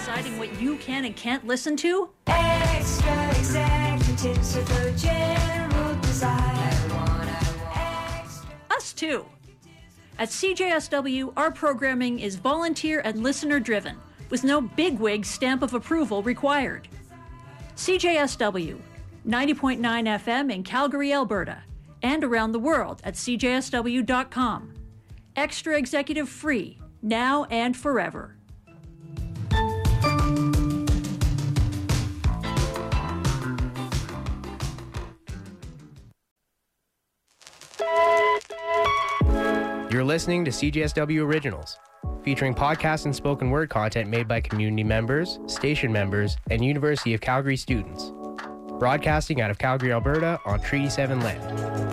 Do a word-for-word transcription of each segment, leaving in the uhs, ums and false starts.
deciding what you can and can't listen to? Extra executives with no general desire. Us too. At C J S W, our programming is volunteer and listener-driven, with no bigwig stamp of approval required. C J S W, ninety point nine F M in Calgary, Alberta, and around the world at c j s w dot com. Extra executive free, now and forever. You're listening to C J S W Originals, featuring podcast and spoken word content made by community members, station members, and University of Calgary students. Broadcasting out of Calgary, Alberta on Treaty seven land.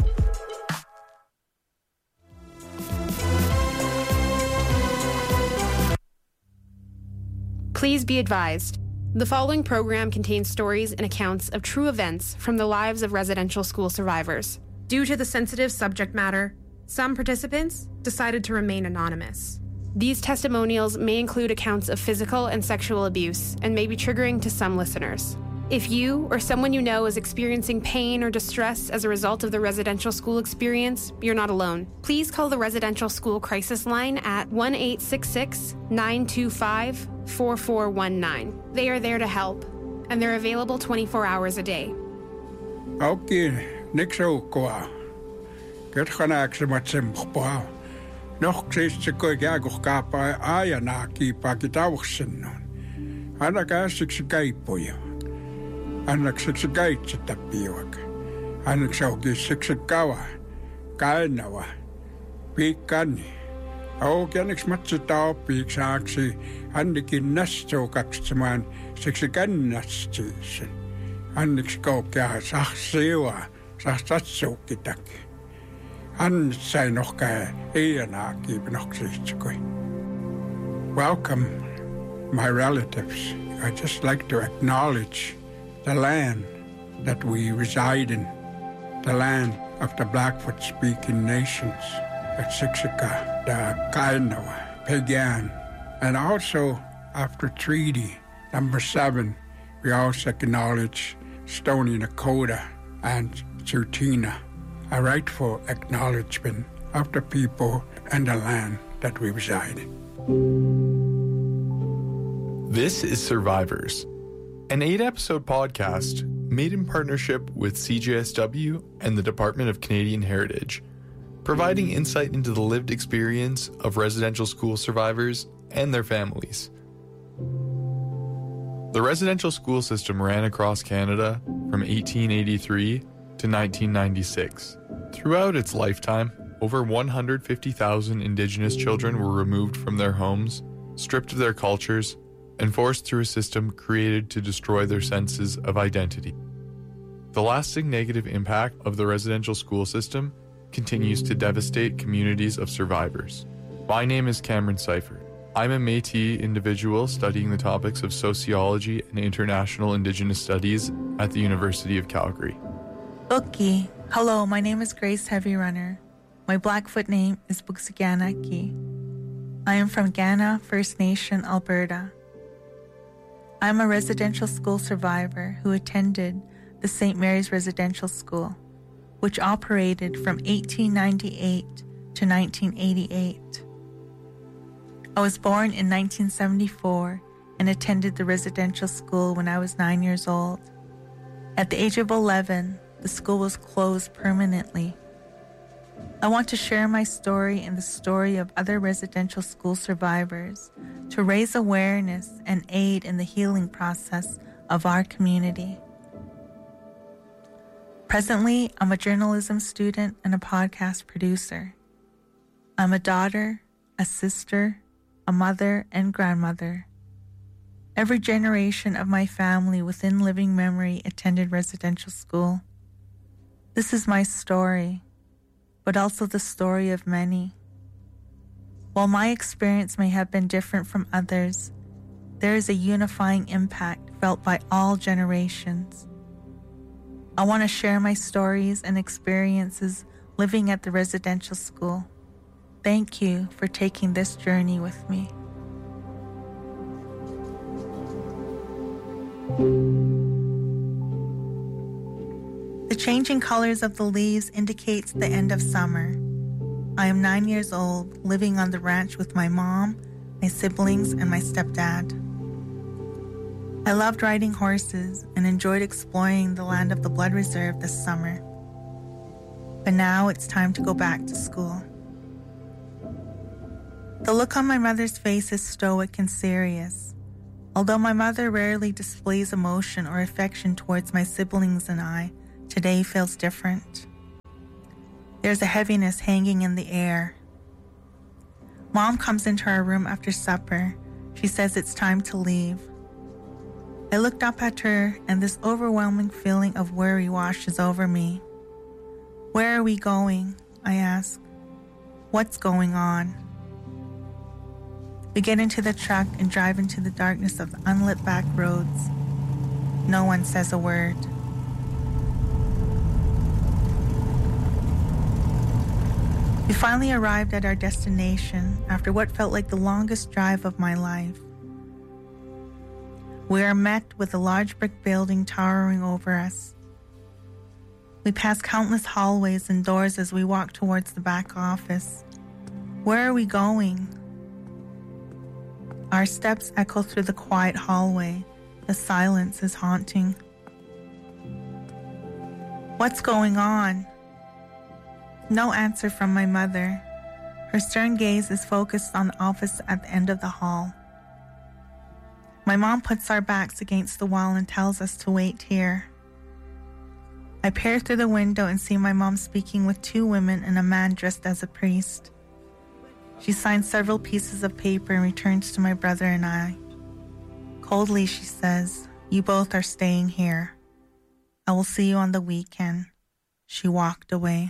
Please be advised. The following program contains stories and accounts of true events from the lives of residential school survivors. Due to the sensitive subject matter, some participants decided to remain anonymous. These testimonials may include accounts of physical and sexual abuse and may be triggering to some listeners. If you or someone you know is experiencing pain or distress as a result of the residential school experience, you're not alone. Please call the Residential School Crisis Line at one eight six six, nine two five, four four one nine. They are there to help, and they're available twenty-four hours a day. Okay, next week. Get Hanax Matsimpa. Noch says to go Gago Kappa, Ayanaki, Pakitawson. Anagas six gay boy. Anak six gates at the Biwak. Anak Sogi six gawa. Kainawa. Pikani. Oh, Ganix Matsata, Pix Axi, Anikin Nesto Kaxman, six again Nastis. Anix Goka, Sachsewa, Sachtatso Kitaki. And say noch ga Eanaki Benoxi. Welcome, my relatives. I just like to acknowledge the land that we reside in, the land of the Blackfoot-speaking nations, the Siksika, the Kainawa, Pagan, and also after Treaty Number Seven, we also acknowledge Stoney Nakoda and Tsuut'ina, a rightful acknowledgement of the people and the land that we reside in. This is Survivors, an eight-episode podcast made in partnership with C J S W and the Department of Canadian Heritage, providing insight into the lived experience of residential school survivors and their families. The residential school system ran across Canada from eighteen eighty-three to nineteen ninety-six. Throughout its lifetime, over one hundred fifty thousand Indigenous children were removed from their homes, stripped of their cultures, and forced through a system created to destroy their senses of identity. The lasting negative impact of the residential school system continues to devastate communities of survivors. My name is Cameron Seifert. I'm a Métis individual studying the topics of sociology and international Indigenous studies at the University of Calgary. Uki. Hello, my name is Grace Heavy Runner. My Blackfoot name is Buksiganaki. I am from Kainai First Nation, Alberta. I am a residential school survivor who attended the Saint Mary's Residential School, which operated from eighteen ninety-eight to nineteen eighty-eight. I was born in nineteen seventy-four and attended the residential school when I was nine years old. At the age of eleven, the school was closed permanently. I want to share my story and the story of other residential school survivors to raise awareness and aid in the healing process of our community. Presently, I'm a journalism student and a podcast producer. I'm a daughter, a sister, a mother, and grandmother. Every generation of my family within living memory attended residential school. This is my story, but also the story of many. While my experience may have been different from others, there is a unifying impact felt by all generations. I want to share my stories and experiences living at the residential school. Thank you for taking this journey with me. The changing colors of the leaves indicates the end of summer. I am nine years old, living on the ranch with my mom, my siblings, and my stepdad. I loved riding horses and enjoyed exploring the land of the Blood Reserve this summer. But now it's time to go back to school. The look on my mother's face is stoic and serious. Although my mother rarely displays emotion or affection towards my siblings and I, today feels different. There's a heaviness hanging in the air. Mom comes into our room after supper. She says it's time to leave. I looked up at her, and this overwhelming feeling of worry washes over me. Where are we going? I ask. What's going on? We get into the truck and drive into the darkness of the unlit back roads. No one says a word. We finally arrived at our destination after what felt like the longest drive of my life. We are met with a large brick building towering over us. We pass countless hallways and doors as we walk towards the back office. Where are we going? Our steps echo through the quiet hallway. The silence is haunting. What's going on? No answer from my mother. Her stern gaze is focused on the office at the end of the hall. My mom puts our backs against the wall and tells us to wait here. I peer through the window and see my mom speaking with two women and a man dressed as a priest. She signs several pieces of paper and returns to my brother and I. Coldly, she says, "You both are staying here. I will see you on the weekend." She walked away.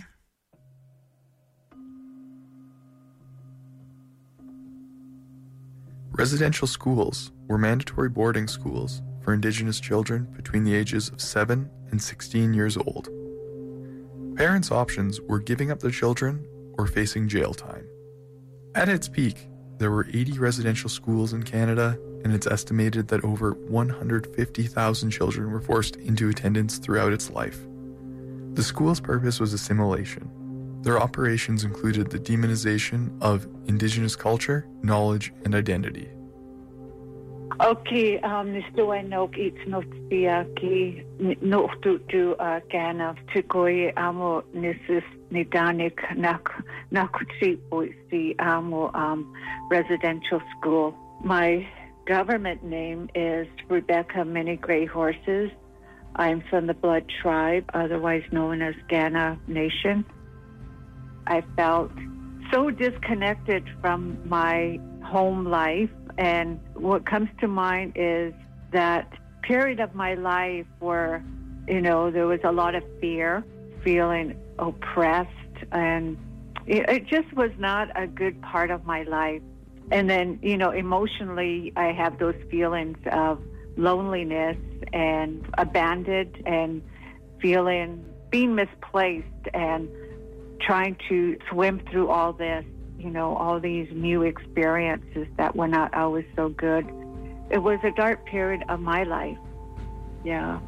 Residential schools were mandatory boarding schools for Indigenous children between the ages of seven and sixteen years old. Parents' options were giving up their children or facing jail time. At its peak, there were eighty residential schools in Canada, and it's estimated that over one hundred fifty thousand children were forced into attendance throughout its life. The school's purpose was assimilation. Their operations included the demonization of Indigenous culture, knowledge, and identity. Okay, um, nisto ay nok it's not ki no to to Ghana to koi amo nisis nidanik nak nakutsi oisi amo um residential school. My government name is Rebecca Mini Grey Horses. I'm from the Blood Tribe, otherwise known as Ghana Nation. I felt so disconnected from my home life, and what comes to mind is that period of my life where, you know, there was a lot of fear, feeling oppressed, and it just was not a good part of my life. And then, you know, emotionally, I have those feelings of loneliness and abandoned and feeling being misplaced and trying to swim through all this, you know, all these new experiences that were not always so good. It was a dark period of my life. Yeah.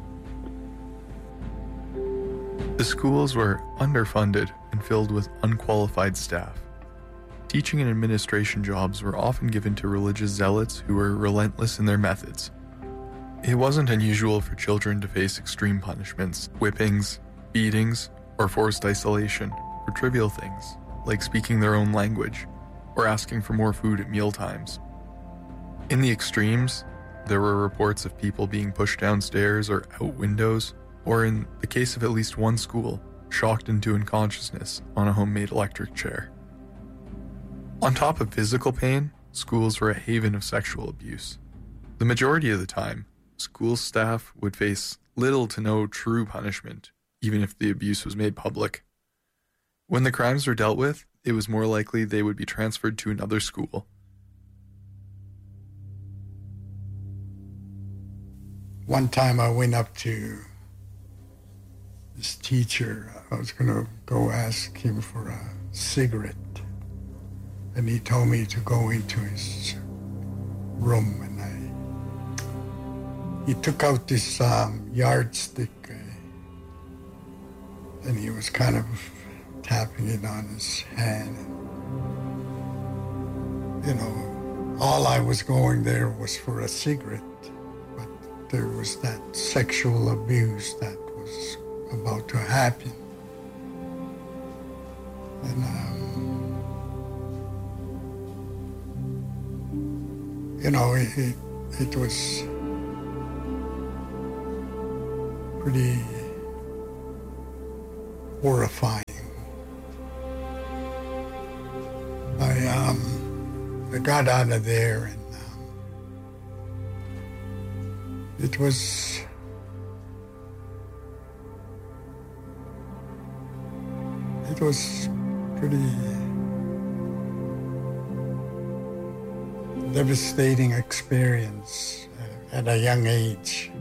The schools were underfunded and filled with unqualified staff. Teaching and administration jobs were often given to religious zealots who were relentless in their methods. It wasn't unusual for children to face extreme punishments, whippings, beatings, or forced isolation for trivial things, like speaking their own language or asking for more food at mealtimes. In the extremes, there were reports of people being pushed downstairs or out windows, or in the case of at least one school, shocked into unconsciousness on a homemade electric chair. On top of physical pain, schools were a haven of sexual abuse. The majority of the time, school staff would face little to no true punishment, even if the abuse was made public. When the crimes were dealt with, it was more likely they would be transferred to another school. One time I went up to this teacher. I was going to go ask him for a cigarette. And he told me to go into his room, and I he took out this um, yardstick uh, and he was kind of tapping it on his hand. You know, all I was going there was for a cigarette, but there was that sexual abuse that was about to happen. And, um, you know, it, it, it was pretty horrifying. I, um, I got out of there and um, it was it was pretty devastating experience uh, at a young age.